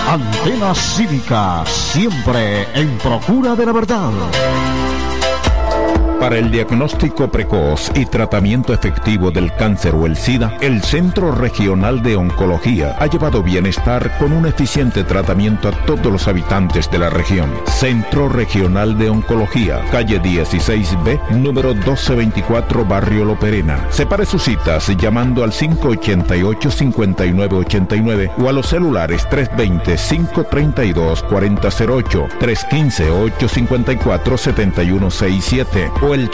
Antena Cívica, siempre en procura de la verdad. Para el diagnóstico precoz y tratamiento efectivo del cáncer o el SIDA, el Centro Regional de Oncología ha llevado bienestar con un eficiente tratamiento a todos los habitantes de la región. Centro Regional de Oncología, calle 16B, número 1224, Barrio La Perena. Separe sus citas llamando al 588-5989 o a los celulares 320-532-4008, 315-854-7167 o el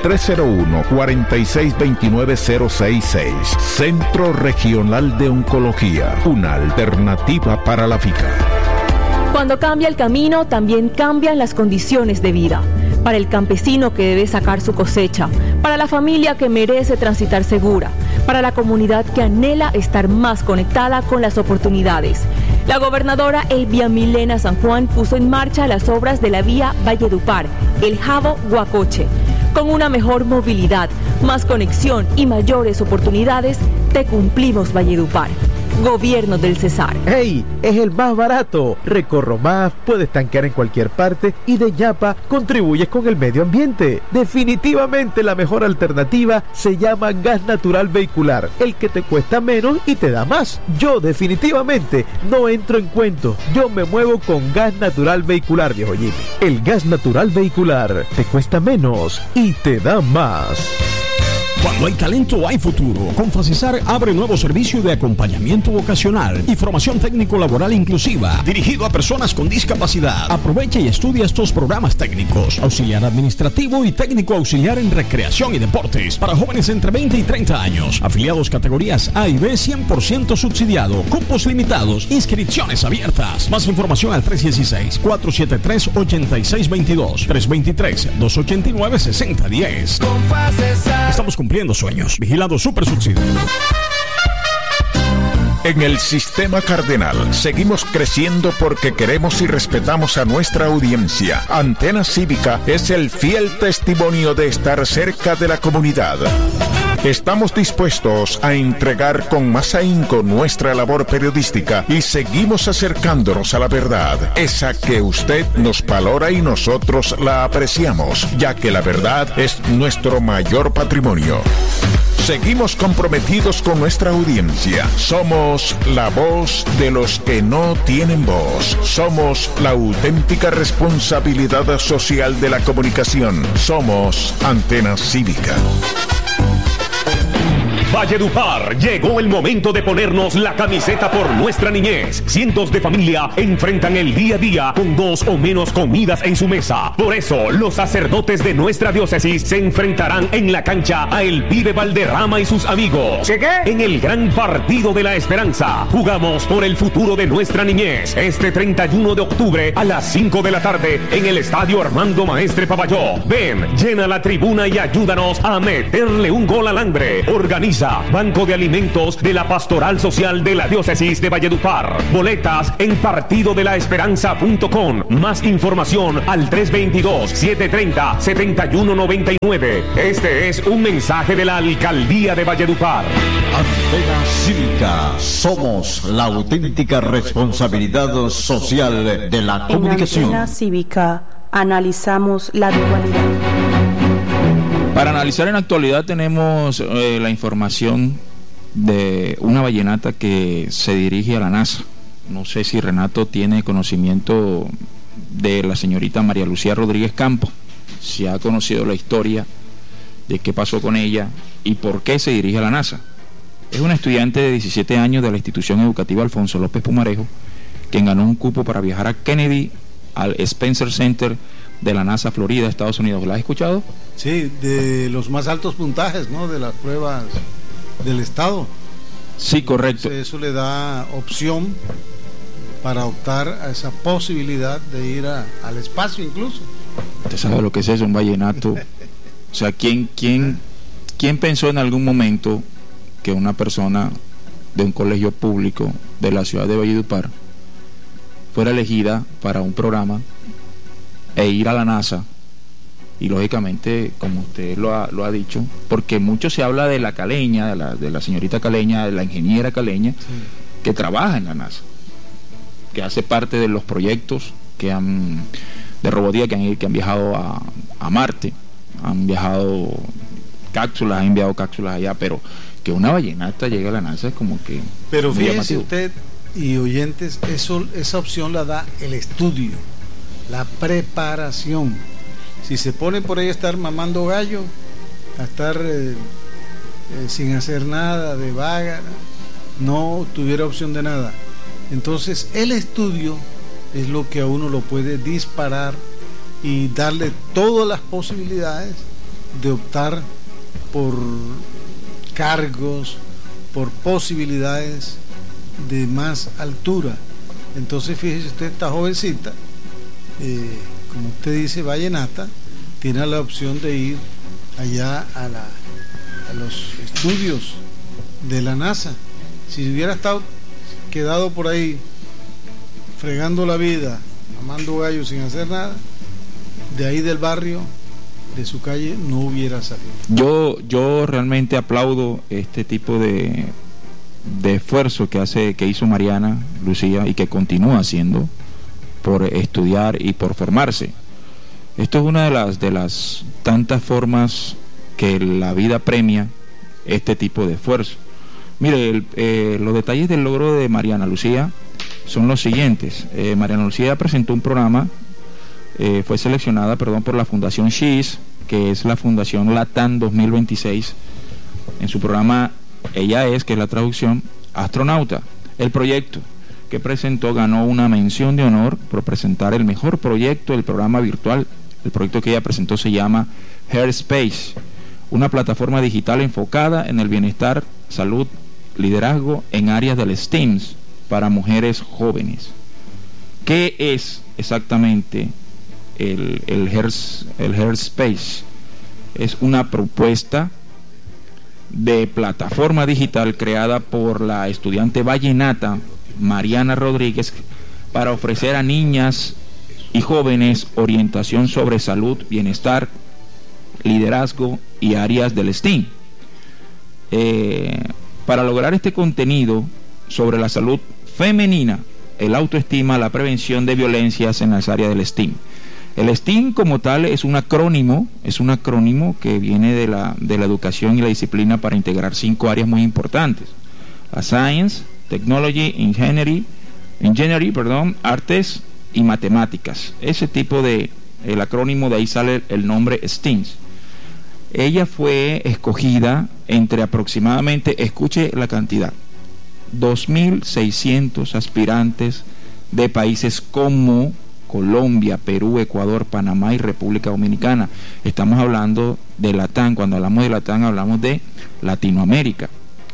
301-4629-066. Centro Regional de Oncología, una alternativa para la vida. Cuando cambia el camino, también cambian las condiciones de vida. Para el campesino que debe sacar su cosecha, para la familia que merece transitar segura, para la comunidad que anhela estar más conectada con las oportunidades. La gobernadora Elvia Milena San Juan puso en marcha las obras de la vía Valledupar, El Jabo-Guacoche. Con una mejor movilidad, más conexión y mayores oportunidades, te cumplimos Valledupar. Gobierno del Cesar. ¡Hey! Es el más barato. Recorro más, puedes tanquear en cualquier parte y de ñapa contribuyes con el medio ambiente. Definitivamente la mejor alternativa se llama gas natural vehicular, el que te cuesta menos y te da más. Yo definitivamente no entro en cuentos. Yo me muevo con gas natural vehicular, viejo Jimmy. El gas natural vehicular te cuesta menos y te da más. Cuando hay talento, hay futuro. Con Facesar abre nuevo servicio de acompañamiento vocacional y formación técnico-laboral inclusiva, dirigido a personas con discapacidad. Aprovecha y estudia estos programas técnicos: auxiliar administrativo y técnico auxiliar en recreación y deportes, para jóvenes entre 20 y 30 años. Afiliados categorías A y B, 100% subsidiado. Cupos limitados. Inscripciones abiertas. Más información al 316-473-8622. 323-289-6010. Con Facesar. Estamos cumpliendo sueños. Vigilado Super Subsidio. En el Sistema Cardenal seguimos creciendo porque queremos y respetamos a nuestra audiencia. Antena Cívica es el fiel testimonio de estar cerca de la comunidad. Estamos dispuestos a entregar con más ahínco nuestra labor periodística y seguimos acercándonos a la verdad, esa que usted nos valora y nosotros la apreciamos, ya que la verdad es nuestro mayor patrimonio. Seguimos comprometidos con nuestra audiencia. Somos la voz de los que no tienen voz. Somos la auténtica responsabilidad social de la comunicación. Somos Antena Cívica. Valledupar, llegó el momento de ponernos la camiseta por nuestra niñez. Cientos de familias enfrentan el día a día con 2 o menos comidas en su mesa. Por eso, los sacerdotes de nuestra diócesis se enfrentarán en la cancha a El Pibe Valderrama y sus amigos. ¿Qué? En el gran partido de la esperanza. Jugamos por el futuro de nuestra niñez. Este 31 de octubre a las 5 de la tarde en el Estadio Armando Maestre Pavalló. Ven, llena la tribuna y ayúdanos a meterle un gol al hambre. Organiza Banco de Alimentos de la Pastoral Social de la Diócesis de Valledupar. Boletas en partidodelaesperanza.com. Más información al 322-730-7199. Este es un mensaje de la Alcaldía de Valledupar. Antena Cívica, somos la auténtica responsabilidad social de la comunicación. En Antena Cívica analizamos la dualidad. Para analizar en la actualidad tenemos la información de una vallenata que se dirige a la NASA. No sé si Renato tiene conocimiento de la señorita María Lucía Rodríguez Campos, si ha conocido la historia de qué pasó con ella y por qué se dirige a la NASA. Es una estudiante de 17 años de la institución educativa Alfonso López Pumarejo, quien ganó un cupo para viajar a Kennedy, al Spencer Center de la NASA Florida, Estados Unidos. ¿La has escuchado? Sí, de los más altos puntajes, ¿no? De las pruebas del Estado. Sí, correcto. Eso le da opción para optar a esa posibilidad de ir al espacio incluso. ¿Usted sabe lo que es eso, un vallenato? O sea, ¿quién pensó en algún momento que una persona de un colegio público de la ciudad de Valledupar fuera elegida para un programa e ir a la NASA? Y lógicamente, como usted lo ha dicho, porque mucho se habla de la Caleña, de la señorita Caleña, de la ingeniera Caleña, sí, que trabaja en la NASA. que hace parte de los proyectos de robótica que han viajado a Marte, han viajado cápsulas, han enviado cápsulas allá, pero que una vallenata llegue a la NASA es como que... Pero fíjese usted y oyentes, esa opción la da el estudio, la preparación. Si se pone por ahí a estar mamando gallo, a estar sin hacer nada, de vaga, no tuviera opción de nada. Entonces el estudio es lo que a uno lo puede disparar y darle todas las posibilidades de optar por cargos, por posibilidades de más altura. Entonces fíjese usted, esta jovencita, como usted dice, vallenata, tiene la opción de ir allá a los estudios de la NASA. Si hubiera quedado por ahí fregando la vida, amando gallos sin hacer nada, de ahí del barrio, de su calle, no hubiera salido. Yo realmente aplaudo este tipo de esfuerzo que hizo Mariana Lucía y que continúa haciendo por estudiar y por formarse. Esto es una de las tantas formas que la vida premia este tipo de esfuerzo. Mire, los detalles del logro de Mariana Lucía son los siguientes. Mariana Lucía presentó un programa, fue seleccionada, por la Fundación SHEES, que es la Fundación LATAM 2026. En su programa, que es la traducción, astronauta. El proyecto que presentó ganó una mención de honor por presentar el mejor proyecto del programa virtual. El proyecto que ella presentó se llama HeartSpace, una plataforma digital enfocada en el bienestar, salud, liderazgo en áreas del STEM para mujeres jóvenes. ¿Qué es exactamente el HeartSpace? Es una propuesta de plataforma digital creada por la estudiante vallenata Mariana Rodríguez para ofrecer a niñas y jóvenes orientación sobre salud, bienestar, liderazgo y áreas del STEAM. Para lograr este contenido sobre la salud femenina, el autoestima, la prevención de violencias en las áreas del STEAM. El STEAM como tal es un acrónimo que viene de la educación y la disciplina para integrar 5 áreas muy importantes: la Science, Technology, Engineering, artes y matemáticas. Ese tipo el acrónimo, de ahí sale el nombre STEAM. Ella fue escogida entre aproximadamente, escuche la cantidad, 2.600 aspirantes de países como Colombia, Perú, Ecuador, Panamá y República Dominicana. Estamos hablando de LATAM. Cuando hablamos de LATAM hablamos de Latinoamérica.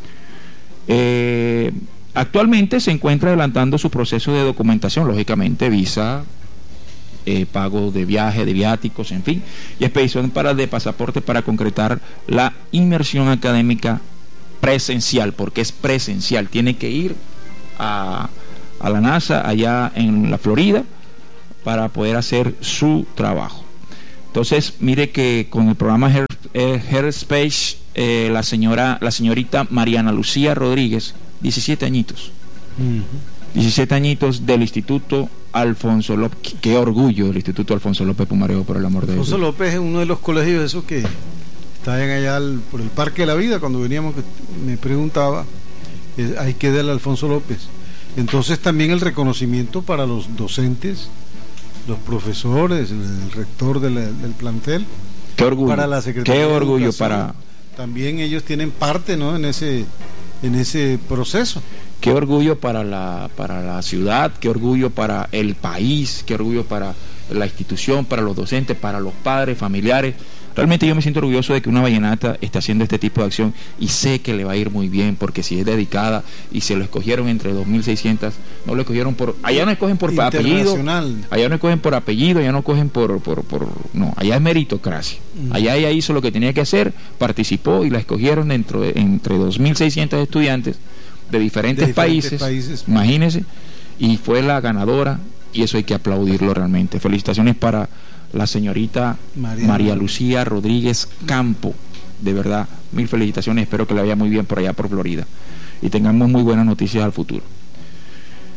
Actualmente se encuentra adelantando su proceso de documentación, lógicamente visa, pago de viaje, de viáticos, en fin, y expedición de pasaporte para concretar la inmersión académica presencial, porque es presencial. Tiene que ir a la NASA allá en la Florida para poder hacer su trabajo. Entonces, mire que con el programa HeartSpace, la señorita Mariana Lucía Rodríguez, 17 añitos. 17 añitos del Instituto Alfonso López. Qué orgullo el Instituto Alfonso López Pumarejo, por el amor de Dios. Alfonso López es uno de los colegios esos que están allá por el Parque de la Vida. Cuando veníamos, me preguntaba, ahí queda el Alfonso López. Entonces también el reconocimiento para los docentes, los profesores, el rector del plantel. Qué orgullo. Para la Secretaría Qué orgullo de para... También ellos tienen parte, ¿no?, en ese proceso. Qué orgullo para la ciudad, qué orgullo para el país, qué orgullo para la institución, para los docentes, para los padres, familiares. Realmente yo me siento orgulloso de que una vallenata esté haciendo este tipo de acción, y sé que le va a ir muy bien, porque si es dedicada y se lo escogieron entre 2.600, no lo escogieron por... Allá no escogen por apellido, allá no escogen por apellido, allá no escogen no, allá es meritocracia. Allá ella hizo lo que tenía que hacer, participó y la escogieron entre 2.600 estudiantes de diferentes países, imagínense, y fue la ganadora, y eso hay que aplaudirlo realmente. Felicitaciones para la señorita María Lucía Rodríguez Campo, de verdad, 1000 felicitaciones. Espero que le vaya muy bien por allá por Florida y tengamos muy buenas noticias al futuro.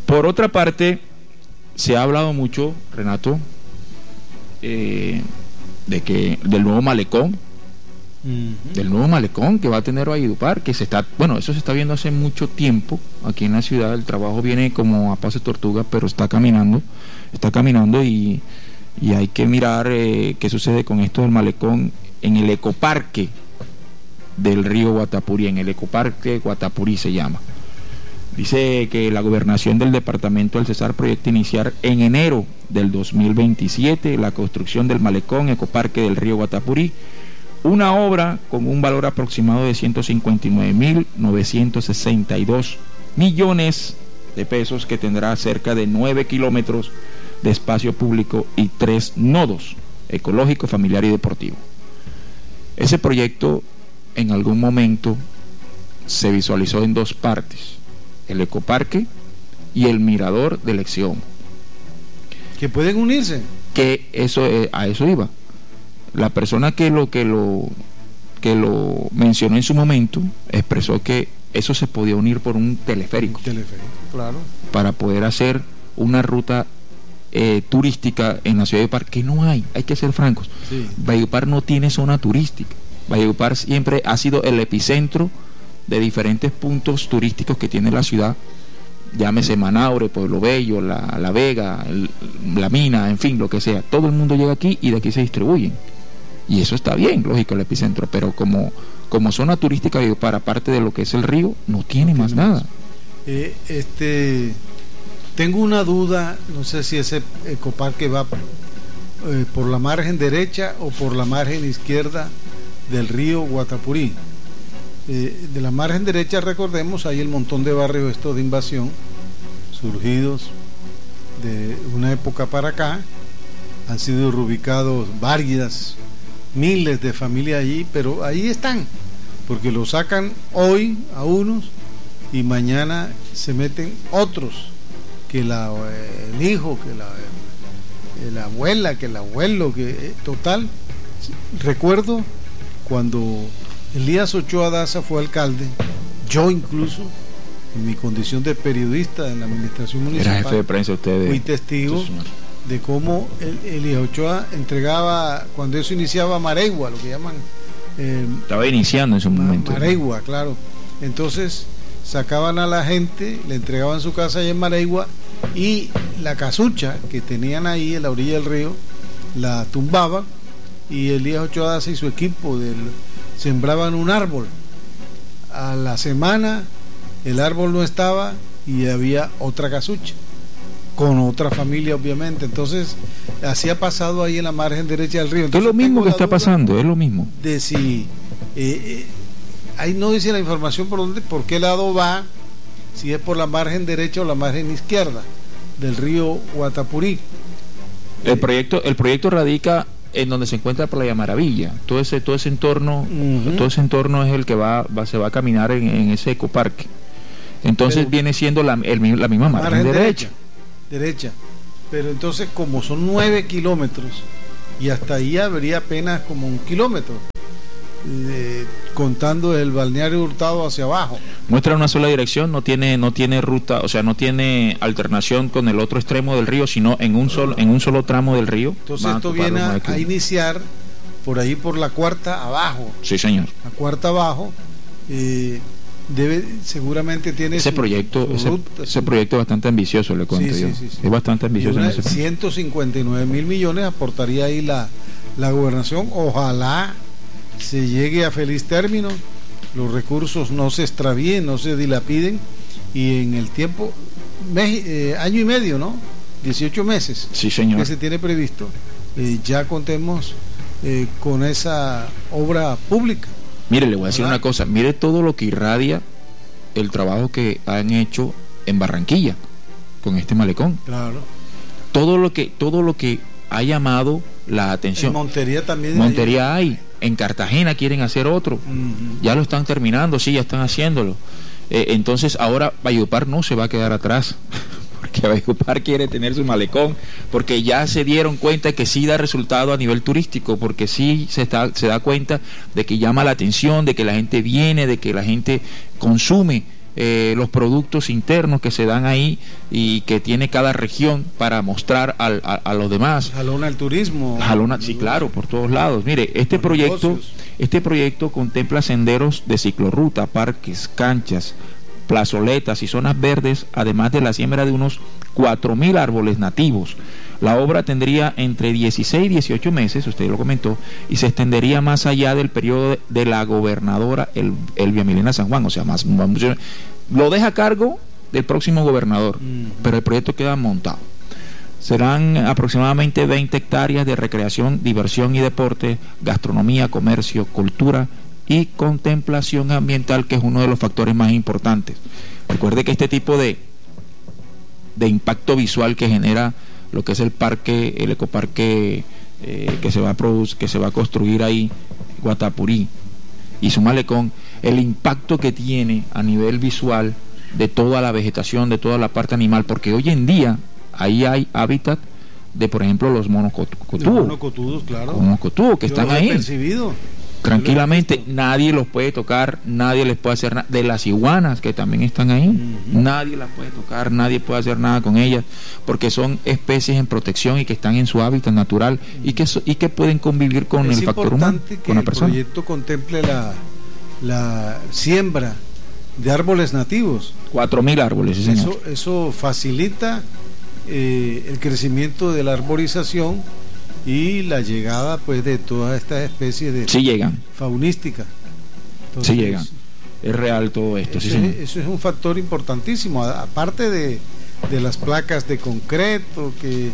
Por otra parte, se ha hablado mucho, Renato, del nuevo malecón, del nuevo malecón que va a tener Valledupar, que eso se está viendo hace mucho tiempo aquí en la ciudad. El trabajo viene como a paso de tortuga, pero está caminando y hay que mirar qué sucede con esto del malecón en el ecoparque del río Guatapurí, en el ecoparque Guatapurí se llama. Dice que la gobernación del departamento del Cesar proyecta iniciar en enero del 2027 la construcción del malecón ecoparque del río Guatapurí, una obra con un valor aproximado de 159.962 millones de pesos, que tendrá cerca de 9 kilómetros de espacio público y 3 nodos: ecológico, familiar y deportivo. Ese proyecto en algún momento se visualizó en dos partes: el ecoparque y el mirador de Lexión, que pueden unirse, que a eso iba. La persona que lo mencionó en su momento expresó que eso se podía unir por un teleférico, claro, para poder hacer una ruta turística en la ciudad de Valledupar, que no hay que ser francos. Sí. Valledupar no tiene zona turística. Valledupar siempre ha sido el epicentro de diferentes puntos turísticos que tiene la ciudad, llámese Manaure, Pueblo Bello, La Vega, La Mina, en fin, lo que sea. Todo el mundo llega aquí y de aquí se distribuyen, y eso está bien, lógico, el epicentro, pero como zona turística Valledupar, aparte de lo que es el río, no tiene más nada. Tengo una duda, no sé si ese ecoparque va por la margen derecha o por la margen izquierda del río Guatapurí. De la margen derecha, recordemos, hay el montón de barrios estos de invasión surgidos de una época para acá. Han sido reubicados miles de familias allí, pero ahí están, porque lo sacan hoy a unos y mañana se meten otros, que el hijo, que la abuela, que el abuelo, que total. Recuerdo cuando Elías Ochoa Daza fue alcalde, yo incluso, en mi condición de periodista en la administración municipal, era jefe de prensa usted, fui testigo de cómo Elías Ochoa entregaba, cuando eso iniciaba, Maregua, lo que llaman estaba iniciando en su momento, Maregua, claro. Entonces sacaban a la gente, le entregaban su casa allá en Maregua, y la casucha que tenían ahí en la orilla del río la tumbaban, y Elías Ochoa Daza y su equipo sembraban un árbol. A la semana el árbol no estaba y había otra casucha con otra familia, obviamente. Entonces así ha pasado ahí en la margen derecha del río. Entonces, es lo mismo que está pasando, es lo mismo de si ahí no dice la información por qué lado va, si es por la margen derecha o la margen izquierda del río Guatapurí. El proyecto radica en donde se encuentra Playa Maravilla. Todo ese entorno, todo ese entorno es el que se va a caminar en ese ecoparque. Entonces viene siendo la misma margen derecha. Pero entonces, como son 9 kilómetros y hasta ahí habría apenas como 1 kilómetro, contando el balneario Hurtado hacia abajo. Muestra una sola dirección, no tiene ruta, o sea, no tiene alternación con el otro extremo del río, sino en un solo tramo del río. Entonces esto viene a iniciar por ahí, por la cuarta abajo. Sí, señor. La cuarta abajo, seguramente tiene ese proyecto es bastante ambicioso, le cuento yo. Sí. Es bastante ambicioso. 159.000 millones aportaría ahí la gobernación. Ojalá se llegue a feliz término, los recursos no se extravíen, no se dilapiden, y en el tiempo, año y medio, ¿no? 18 meses, sí, señor, que se tiene previsto, ya contemos con esa obra pública. Mire, le voy a decir una cosa, mire todo lo que irradia el trabajo que han hecho en Barranquilla con este malecón. Claro. Todo lo que ha llamado la atención. En Montería también. Montería hay. En Cartagena quieren hacer otro. Ya lo están terminando, sí, ya están haciéndolo. Entonces ahora Valledupar no se va a quedar atrás, porque Valledupar quiere tener su malecón, porque ya se dieron cuenta que sí da resultado a nivel turístico, porque sí se da cuenta de que llama la atención, de que la gente viene, de que la gente consume los productos internos que se dan ahí y que tiene cada región para mostrar a los demás. Jalona al turismo. Sí, claro, por todos lados. Mire, este proyecto contempla senderos de ciclorruta, parques, canchas, plazoletas y zonas verdes, además de la siembra de unos 4.000 árboles nativos. La obra tendría entre 16 y 18 meses, usted lo comentó, y se extendería más allá del periodo de la gobernadora Elvia Milena San Juan, o sea, más lo deja a cargo del próximo gobernador, pero el proyecto queda montado. Serán aproximadamente 20 hectáreas de recreación, diversión y deporte, gastronomía, comercio, cultura y contemplación ambiental, que es uno de los factores más importantes. Recuerde que este tipo de impacto visual que genera lo que es el ecoparque que se va a construir ahí, Guatapurí, y súmale con el impacto que tiene a nivel visual de toda la vegetación, de toda la parte animal, porque hoy en día ahí hay hábitat de, por ejemplo, los monocotudos, claro, que están ahí tranquilamente, nadie los puede tocar, nadie les puede hacer nada. De las iguanas que también están ahí, nadie las puede tocar, nadie puede hacer nada con ellas, porque son especies en protección y que están en su hábitat natural y que pueden convivir con el factor humano, con la persona. El proyecto contemple la siembra de árboles nativos. 4.000 árboles, sí, señor. Eso facilita el crecimiento de la arborización y la llegada, pues, de todas estas especies de faunística. Entonces, sí llegan. Es real todo esto. Eso es un factor importantísimo, aparte de las placas de concreto, que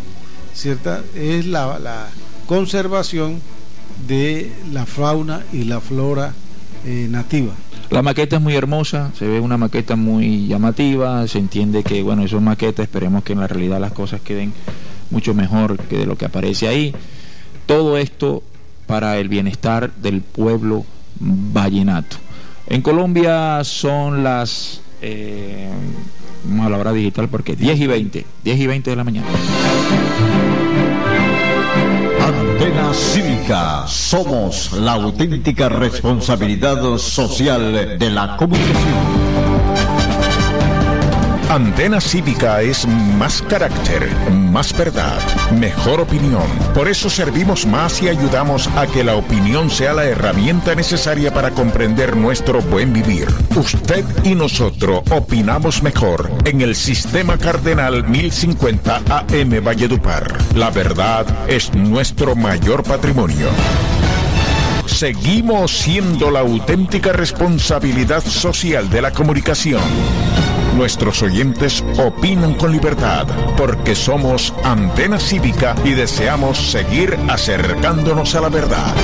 es la conservación de la fauna y la flora nativa. La maqueta es muy hermosa, se ve una maqueta muy llamativa, se entiende que, bueno, eso es maqueta, esperemos que en la realidad las cosas queden mucho mejor que de lo que aparece ahí. Todo esto para el bienestar del pueblo vallenato. En Colombia son las vamos a la hora digital, porque 10:20 de la mañana. Antena Cívica, somos la auténtica responsabilidad social de la comunicación. Antena Cívica es más carácter, más verdad, mejor opinión. Por eso servimos más y ayudamos a que la opinión sea la herramienta necesaria para comprender nuestro buen vivir. Usted y nosotros opinamos mejor en el Sistema Cardenal 1050 AM Valledupar. La verdad es nuestro mayor patrimonio. Seguimos siendo la auténtica responsabilidad social de la comunicación. Nuestros oyentes opinan con libertad porque somos Antena Cívica y deseamos seguir acercándonos a la verdad.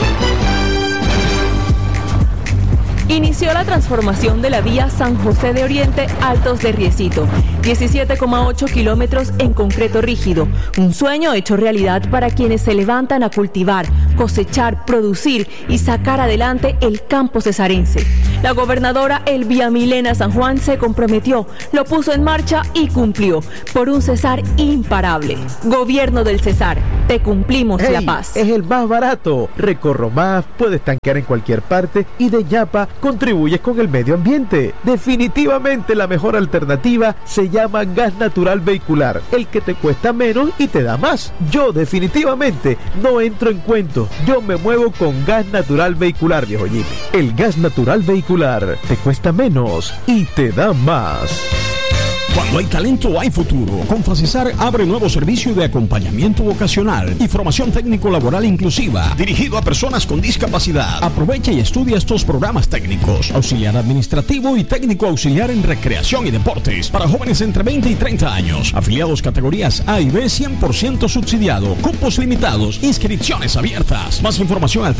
Inició la transformación de la vía San José de Oriente Altos de Riecito, 17,8 kilómetros en concreto rígido, un sueño hecho realidad para quienes se levantan a cultivar, cosechar, producir y sacar adelante el campo cesarense. La gobernadora Elvia Milena San Juan se comprometió, lo puso en marcha y cumplió, por un Cesar imparable. Gobierno del Cesar, te cumplimos la paz. Es el más barato. Recorro más, puedes tanquear en cualquier parte y de Yapa contribuyes con el medio ambiente. Definitivamente la mejor alternativa se llama gas natural vehicular, el que te cuesta menos y te da más. Yo definitivamente no entro en cuentos, yo me muevo con gas natural vehicular, viejo Jimmy. El gas natural vehicular te cuesta menos y te da más. Cuando hay talento, hay futuro. Con Facesar abre nuevo servicio de acompañamiento vocacional y formación técnico-laboral inclusiva, dirigido a personas con discapacidad. Aprovecha y estudia estos programas técnicos: auxiliar administrativo y técnico auxiliar en recreación y deportes, para jóvenes entre 20 y 30 años. Afiliados categorías A y B, 100% subsidiado. Cupos limitados. Inscripciones abiertas. Más información al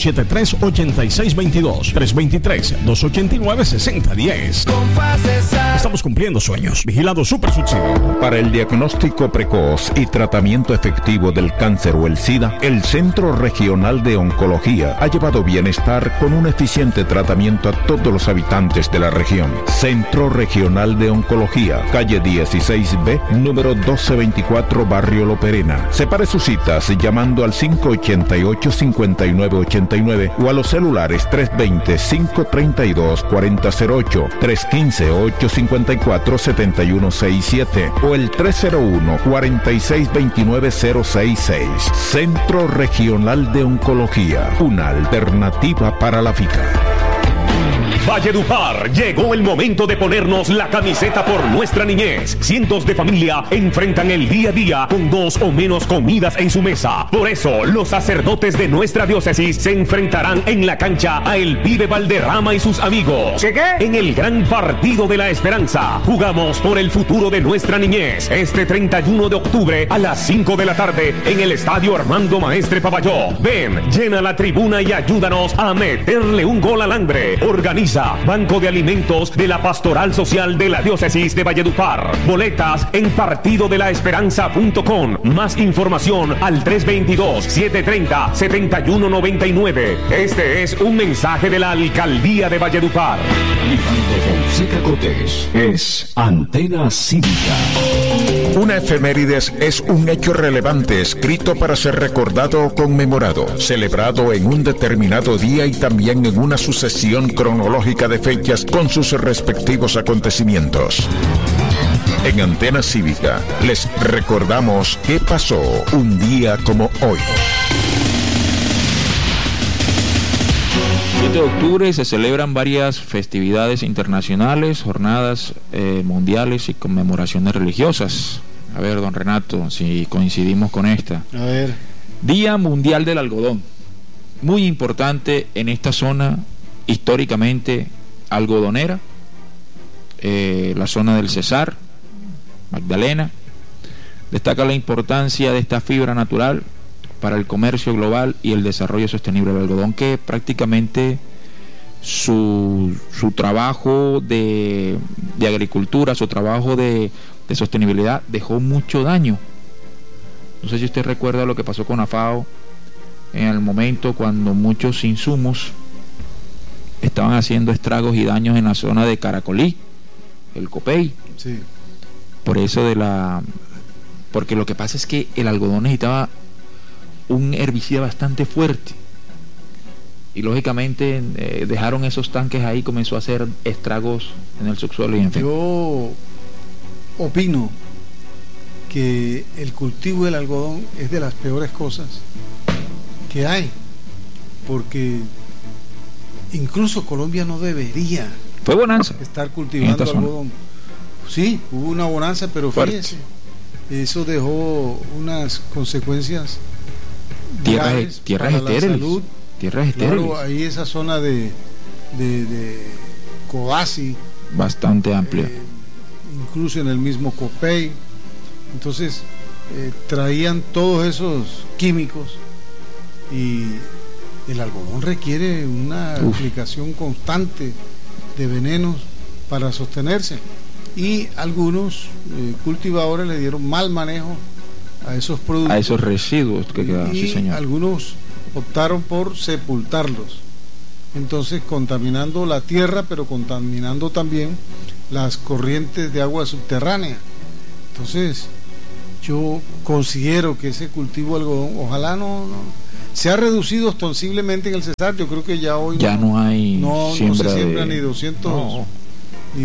316-473-8622. 323-289-6010. Con Facesar Estamos cumpliendo sueños. Vigilado Supersubsidio. Para el diagnóstico precoz y tratamiento efectivo del cáncer o el SIDA, el Centro Regional de Oncología ha llevado bienestar con un eficiente tratamiento a todos los habitantes de la región. Centro Regional de Oncología, calle 16B, número 1224, Barrio La Perena. Separe sus citas llamando al 588-5989 o a los celulares 320-532-4008, 315-854-7167 o el 301-4629-066. Centro Regional de Oncología, una alternativa para la vida. Valledupar, llegó el momento de ponernos la camiseta por nuestra niñez. Cientos de familias enfrentan el día a día con 2 o menos comidas en su mesa. Por eso, los sacerdotes de nuestra diócesis se enfrentarán en la cancha a El Pibe Valderrama y sus amigos. ¿Qué? En el gran partido de la esperanza. Jugamos por el futuro de nuestra niñez. Este 31 de octubre a las 5 de la tarde en el Estadio Armando Maestre Pavalló. Ven, llena la tribuna y ayúdanos a meterle un gol al hambre. Organiza Banco de Alimentos de la Pastoral Social de la Diócesis de Valledupar. Boletas en partidodelaesperanza.com. Más información al 322-730-7199. Este es un mensaje de la Alcaldía de Valledupar. Fonseca Cortés es Antena Cívica. Una efemérides es un hecho relevante escrito para ser recordado o conmemorado, celebrado en un determinado día y también en una sucesión cronológica de fechas con sus respectivos acontecimientos. En Antena Cívica les recordamos qué pasó un día como hoy. 7 de octubre se celebran varias festividades internacionales, jornadas mundiales y conmemoraciones religiosas. A ver, don Renato, si coincidimos con esta. A ver. Día Mundial del Algodón. Muy importante en esta zona, históricamente algodonera. La zona del Cesar, Magdalena. Destaca la importancia de esta fibra natural para el comercio global y el desarrollo sostenible del algodón, que prácticamente su trabajo de agricultura, su trabajo de sostenibilidad dejó mucho daño. No sé si usted recuerda lo que pasó con AFAO en el momento cuando muchos insumos estaban haciendo estragos y daños en la zona de Caracolí, el Copey. Sí. Por eso porque lo que pasa es que el algodón necesitaba un herbicida bastante fuerte y lógicamente dejaron esos tanques ahí, comenzó a hacer estragos en el subsuelo y en fin. Yo opino que el cultivo del algodón es de las peores cosas que hay, porque incluso Colombia no debería fue bonanza estar cultivando algodón. Sí, hubo una bonanza, pero fíjese, eso dejó unas consecuencias tierras estériles. Tierras estériles. Claro, ahí esa zona de Codazzi, bastante amplia. Incluso en el mismo Copey. Entonces traían todos esos químicos y el algodón requiere una aplicación constante de venenos para sostenerse. Y algunos cultivadores le dieron mal manejo a esos productos, a esos residuos que quedaban, sí, señor. Algunos optaron por sepultarlos, entonces contaminando la tierra, pero contaminando también las corrientes de agua subterránea. Entonces yo considero que ese cultivo de algodón, ojalá no se ha reducido ostensiblemente en el Cesar. Yo creo que ya hoy ya no hay no se siembra ni 200 ni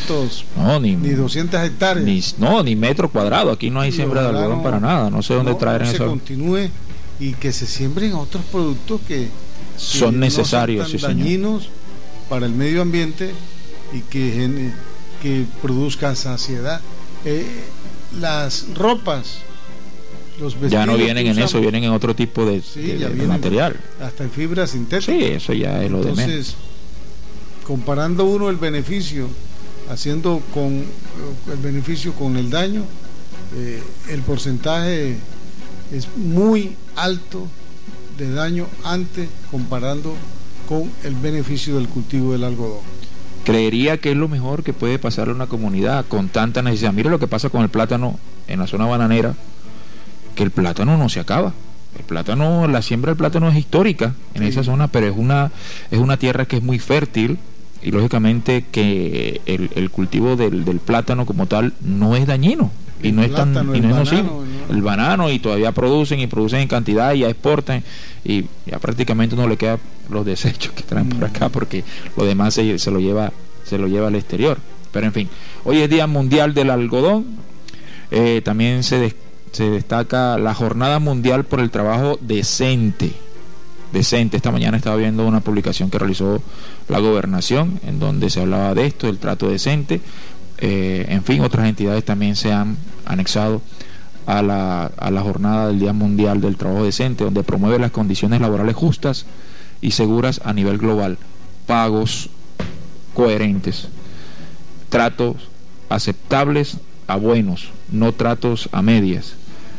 200 hectáreas, ni metro cuadrado. Aquí no hay siembra de algodón para nada. No sé dónde traer eso. Que se continúe y que se siembren otros productos que son necesarios, no son tan dañinos para el medio ambiente y que produzcan saciedad. Las ropas, los vestidos ya no vienen en eso, vienen en otro tipo de material, hasta en fibra sintética. Sí, eso ya es lo de menos. Entonces, comparando uno el beneficio, haciendo con el beneficio con el daño, el porcentaje es muy alto de daño comparando con el beneficio del cultivo del algodón. creería que es lo mejor que puede pasarle a una comunidad con tanta necesidad. Mire lo que pasa con el plátano en la zona bananera, que el plátano no se acaba. El plátano, la siembra del plátano es histórica en esa zona, pero es una tierra que es muy fértil, y lógicamente que el cultivo del plátano como tal no es dañino y no es tan nocivo. El banano, y todavía producen en cantidad y ya exportan, y ya prácticamente no le queda los desechos que traen por acá, porque lo demás se lo lleva al exterior. Pero en fin, hoy es Día Mundial del Algodón. También se destaca la Jornada Mundial por el Trabajo Decente. Esta mañana estaba viendo una publicación que realizó la Gobernación, en donde se hablaba de esto, del trato decente. En fin, otras entidades también se han anexado a la jornada del Día Mundial del Trabajo Decente, donde promueve las condiciones laborales justas y seguras a nivel global, pagos coherentes, tratos aceptables a buenos, no tratos a medias,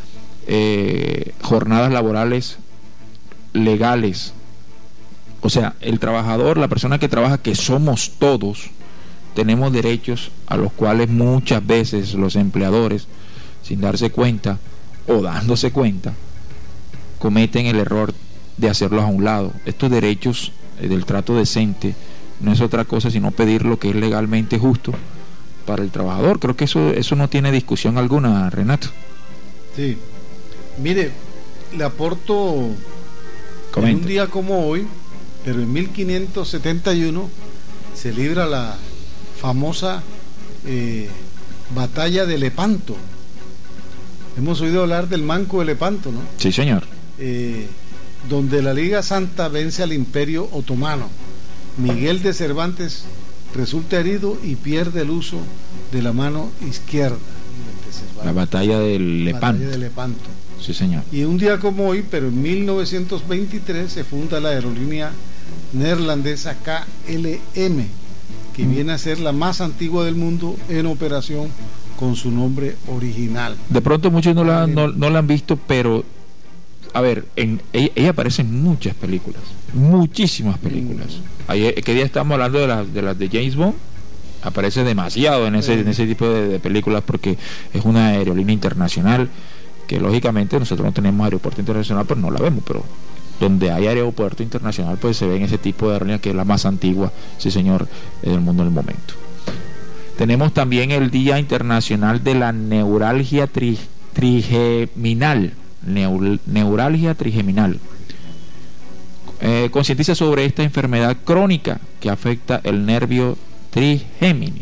jornadas laborales legales. O sea, el trabajador, la persona que trabaja, que somos todos, tenemos derechos a los cuales muchas veces los empleadores, sin darse cuenta o dándose cuenta, cometen el error de hacerlos a un lado. Estos derechos del trato decente no es otra cosa sino pedir lo que es legalmente justo para el trabajador. Creo que eso no tiene discusión alguna, Renato. Sí. Mire, le aporto en un día como hoy, pero en 1571 se libra la famosa batalla de Lepanto. Hemos oído hablar del Manco de Lepanto, ¿no? Sí, señor. Donde la Liga Santa vence al Imperio Otomano. Miguel de Cervantes resulta herido y pierde el uso de la mano izquierda. La batalla de Lepanto. Sí, señor. Y un día como hoy, pero en 1923, se funda la aerolínea neerlandesa KLM, que viene a ser la más antigua del mundo en operación con su nombre original. De pronto muchos no la han visto, pero a ver, ella aparece en muchas películas, muchísimas películas. ¿Qué día estamos hablando de las de James Bond? Aparece demasiado en ese tipo de películas, porque es una aerolínea internacional que lógicamente nosotros no tenemos aeropuerto internacional, pues no la vemos, pero donde hay aeropuerto internacional pues se ve en ese tipo de aerolínea, que es la más antigua, sí señor, del mundo en el momento. Tenemos también el Día Internacional de la Neuralgia Trigeminal. Neuralgia trigeminal. Concientiza sobre esta enfermedad crónica que afecta el nervio trigémino.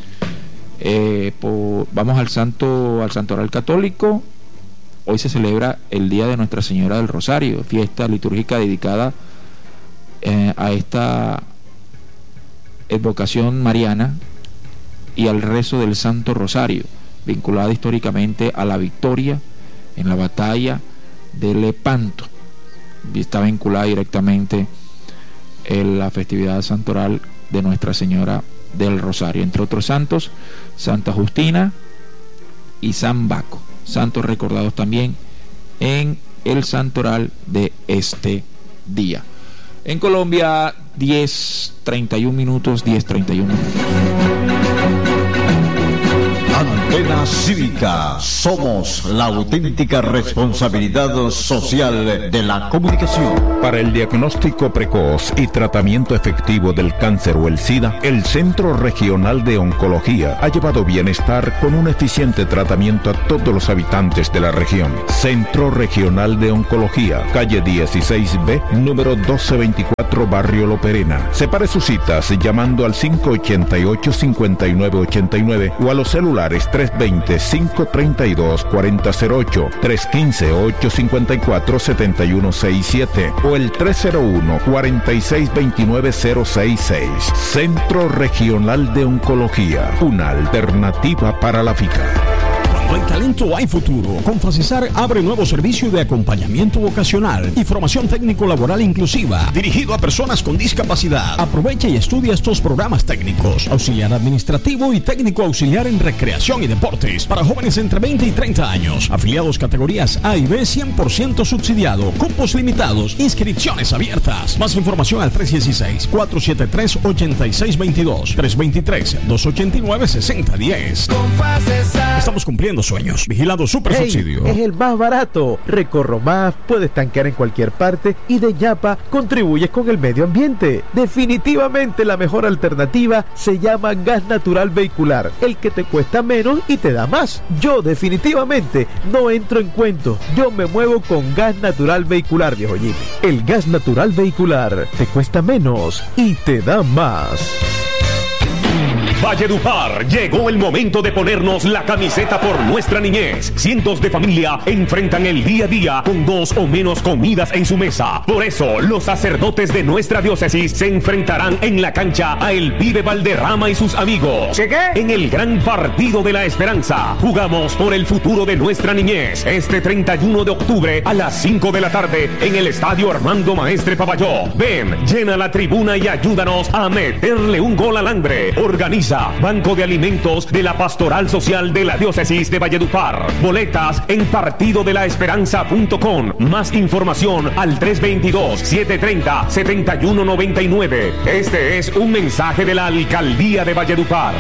Vamos al santoral católico. Hoy se celebra el Día de Nuestra Señora del Rosario, fiesta litúrgica dedicada a esta evocación mariana y al rezo del Santo Rosario, vinculada históricamente a la victoria en la batalla de Lepanto, y está vinculada directamente en la festividad santoral de Nuestra Señora del Rosario, entre otros santos, Santa Justina y San Baco, santos recordados también en el santoral de este día. En Colombia, 10:31 minutos. Antena Cívica, somos la auténtica responsabilidad social de la comunicación. Para el diagnóstico precoz y tratamiento efectivo del cáncer o el SIDA, el Centro Regional de Oncología ha llevado bienestar con un eficiente tratamiento a todos los habitantes de la región. Centro Regional de Oncología, calle 16B, número 1224, Barrio La Perena. Separe sus citas llamando al 588-5989 o a los celulares 320-532-4008, 315-854-7167 o el 301-4629-066. Centro Regional de Oncología, una alternativa para la vida. Cuando hay talento, hay futuro. Con Facesar abre nuevo servicio de acompañamiento vocacional y formación técnico-laboral inclusiva, dirigido a personas con discapacidad. Aprovecha y estudia estos programas técnicos: auxiliar administrativo y técnico auxiliar en recreación y deportes para jóvenes entre 20 y 30 años. Afiliados categorías A y B 100% subsidiado. Cupos limitados. Inscripciones abiertas. Más información al 316-473-8622. 323-289-6010. Estamos cumpliendo sueños. Vigilado Super Subsidio. Es el más barato. Recorro más, puedes tanquear en cualquier parte y de Yapa contribuyes con el medio ambiente. Definitivamente la mejor alternativa se llama gas natural vehicular, el que te cuesta menos y te da más. Yo definitivamente no entro en cuentos. Yo me muevo con gas natural vehicular, viejo Jimmy. El gas natural vehicular te cuesta menos y te da más. Valledupar, llegó el momento de ponernos la camiseta por nuestra niñez. Cientos de familias enfrentan el día a día con 2 o menos comidas en su mesa. Por eso, los sacerdotes de nuestra diócesis se enfrentarán en la cancha a El Pibe Valderrama y sus amigos. ¿Qué? En el gran partido de la esperanza. Jugamos por el futuro de nuestra niñez. Este 31 de octubre a las 5 de la tarde en el Estadio Armando Maestre Pavalló. Ven, llena la tribuna y ayúdanos a meterle un gol al hambre. Organiza Banco de Alimentos de la Pastoral Social de la Diócesis de Valledupar. Boletas en partidodelaesperanza.com. Más información al 322-730-7199. Este es un mensaje de la Alcaldía de Valledupar.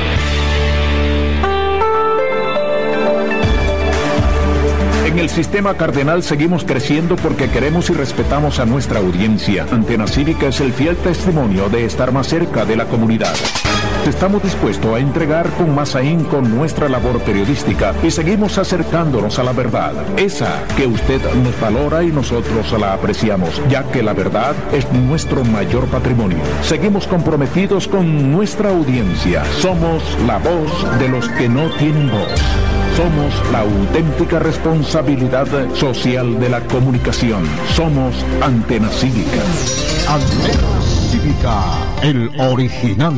En el Sistema Cardenal seguimos creciendo porque queremos y respetamos a nuestra audiencia. Antena Cívica es el fiel testimonio de estar más cerca de la comunidad. Estamos dispuestos a entregar con más ahínco nuestra labor periodística y seguimos acercándonos a la verdad, esa que usted nos valora y nosotros la apreciamos, ya que la verdad es nuestro mayor patrimonio. Seguimos comprometidos con nuestra audiencia. Somos la voz de los que no tienen voz. Somos la auténtica responsabilidad social de la comunicación. Somos Antena Cívica. Antena Cívica, el original.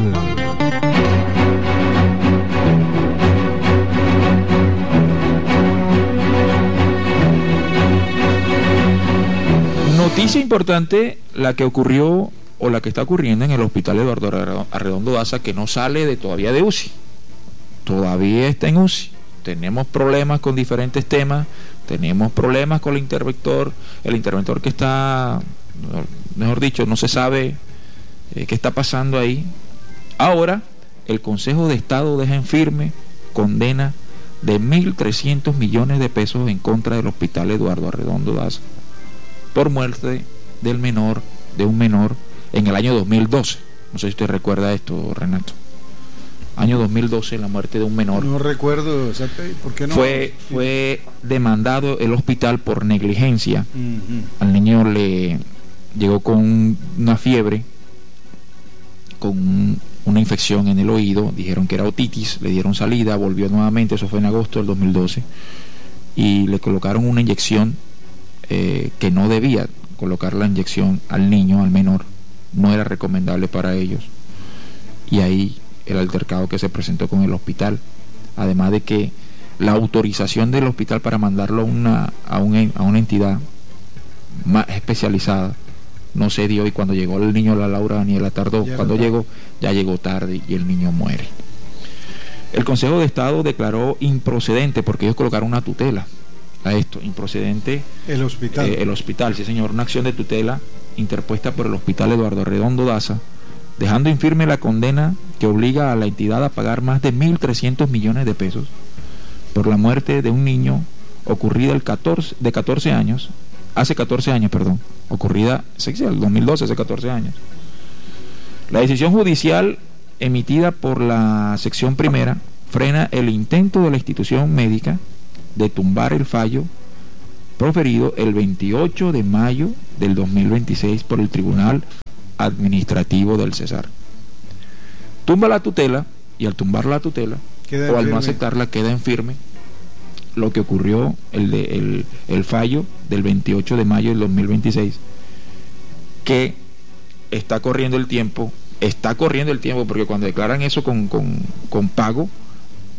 Noticia importante, la que ocurrió o la que está ocurriendo en el Hospital Eduardo Arredondo Daza, que no sale todavía de UCI. Todavía está en UCI. Tenemos problemas con diferentes temas, tenemos problemas con el interventor que está, mejor dicho, no se sabe qué está pasando ahí. Ahora, el Consejo de Estado deja en firme condena de 1.300 millones de pesos en contra del Hospital Eduardo Arredondo Daza por muerte de un menor en el año 2012. No sé si usted recuerda esto, Renato. Año 2012, la muerte de un menor. No recuerdo exactamente por qué no. Fue demandado el hospital por negligencia. Al niño le llegó con una fiebre, con una infección en el oído, dijeron que era otitis, le dieron salida, volvió nuevamente, eso fue en agosto del 2012, y le colocaron una inyección que no debía colocar la inyección al niño, al menor, no era recomendable para ellos, y ahí el altercado que se presentó con el hospital, además de que la autorización del hospital para mandarlo a una entidad más especializada no se dio, y cuando llegó el niño, la Laura Daniela tardó, ya llegó tarde y el niño muere. El Consejo de Estado declaró improcedente, porque ellos colocaron una tutela a esto, improcedente el hospital, sí señor, una acción de tutela interpuesta por el Hospital Eduardo Arredondo Daza, dejando infirme la condena que obliga a la entidad a pagar más de 1.300 millones de pesos por la muerte de un niño ocurrida hace 14 años, ocurrida el 2012, hace 14 años. La decisión judicial emitida por la sección primera frena el intento de la institución médica de tumbar el fallo proferido el 28 de mayo del 2026 por el Tribunal Administrativo del Cesar. Tumba la tutela, y al tumbar la tutela o al no aceptarla, queda en firme lo que ocurrió, el fallo del 28 de mayo del 2026, que está corriendo el tiempo, porque cuando declaran eso con pago,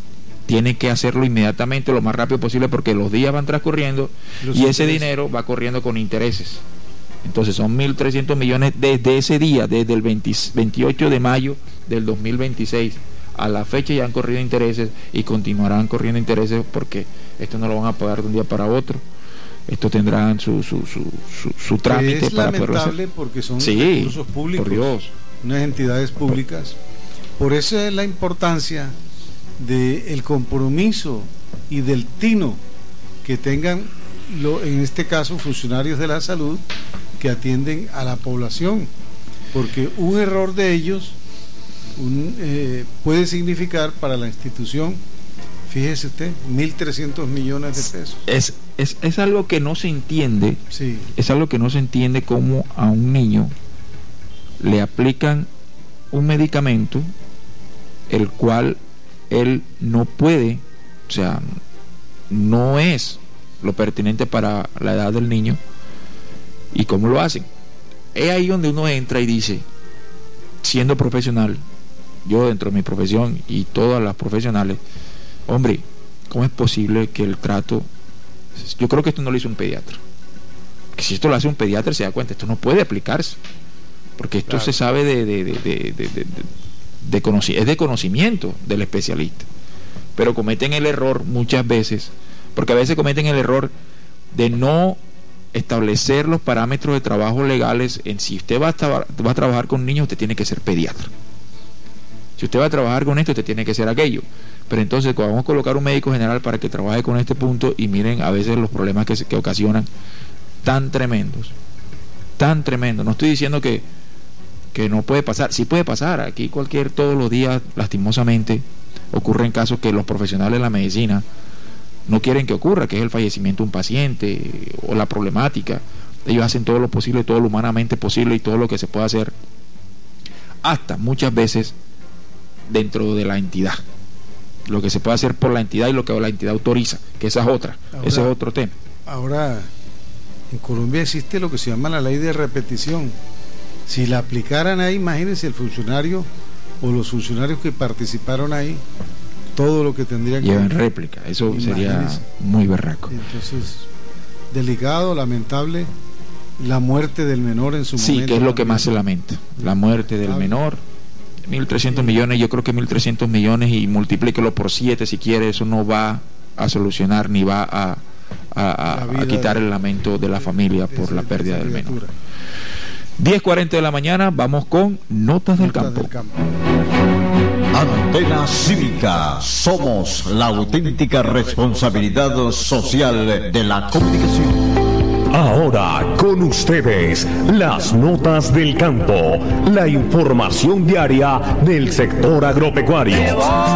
tiene que hacerlo inmediatamente, lo más rápido posible, porque los días van transcurriendo y ese dinero va corriendo con intereses. Entonces son 1.300 millones desde ese día, desde el 28 de mayo del 2026 a la fecha ya han corrido intereses y continuarán corriendo intereses, porque esto no lo van a pagar de un día para otro. Esto tendrán su trámite es para poderlo hacer. lamentable porque son recursos públicos, por Dios, unas entidades públicas. Por eso es la importancia del compromiso y del tino que tengan, en este caso, funcionarios de la salud que atienden a la población, porque un error de ellos puede significar para la institución, fíjese usted, 1.300 millones de pesos. Es algo que no se entiende. Sí. Es algo que no se entiende, cómo a un niño le aplican un medicamento el cual él no puede, o sea, no es lo pertinente para la edad del niño. ¿Y cómo lo hacen? Es ahí donde uno entra y dice, siendo profesional, yo dentro de mi profesión y todas las profesionales, hombre, ¿cómo es posible que el trato? Yo creo que esto no lo hizo un pediatra, que si esto lo hace un pediatra se da cuenta, esto no puede aplicarse, porque esto se sabe es de conocimiento del especialista, pero cometen el error muchas veces, porque a veces cometen el error de no establecer los parámetros de trabajo legales. En si usted va a trabajar con niños, usted tiene que ser pediatra. Si usted va a trabajar con esto, usted tiene que ser aquello. Pero entonces vamos a colocar un médico general para que trabaje con este punto, y miren a veces los problemas que ocasionan, tan tremendos. No estoy diciendo que no puede pasar, sí puede pasar. Aquí todos los días, lastimosamente, ocurren casos que los profesionales de la medicina no quieren que ocurra, que es el fallecimiento de un paciente o la problemática. Ellos hacen todo lo posible, todo lo humanamente posible y todo lo que se puede hacer, hasta muchas veces dentro de la entidad, lo que se puede hacer por la entidad y lo que la entidad autoriza, que ese es otro tema. Ahora, en Colombia existe lo que se llama la ley de repetición. Si la aplicaran ahí, imagínense el funcionario o los funcionarios que participaron ahí, todo lo que tendrían que llevar en réplica, eso sería muy berraco. Entonces, delicado, lamentable, la muerte del menor en su momento. Sí, que es lo que más se lamenta, la muerte del menor. 1.300 millones, yo creo que 1.300 millones y multiplíquelo por 7 si quiere, eso no va a solucionar ni va a quitar el lamento de la familia por la pérdida del menor. 10:40 de la mañana, vamos con Notas del Campo. Antena Cívica, somos la auténtica responsabilidad social de la comunicación. Ahora con ustedes, las notas del campo, la información diaria del sector agropecuario.